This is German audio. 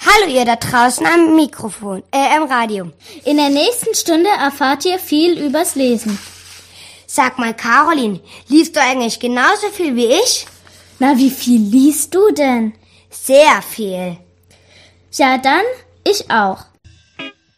Hallo ihr da draußen am Mikrofon, am Radio. In der nächsten Stunde erfahrt ihr viel übers Lesen. Sag mal, Caroline, liest du eigentlich genauso viel wie ich? Na, wie viel liest du denn? Sehr viel. Ja, dann ich auch.